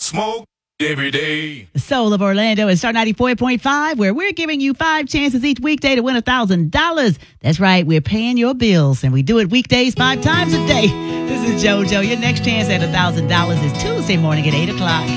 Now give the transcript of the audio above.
Smoke every day. The Soul of Orlando is Star 94.5, where we're giving you 5 chances each weekday to win $1,000. That's right, we're paying your bills, and we do it weekdays 5 times a day. This is JoJo. Your next chance at $1,000 is Tuesday morning at 8 o'clock.